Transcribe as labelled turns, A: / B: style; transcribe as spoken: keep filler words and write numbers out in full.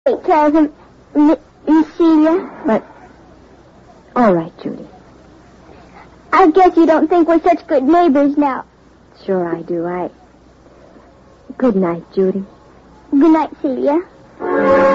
A: Take care of him, M- Miss Celia.
B: But, all right, Judy.
A: I guess you don't think we're such good neighbors now.
B: Sure I do. I... Good night, Judy.
A: Good night, Celia.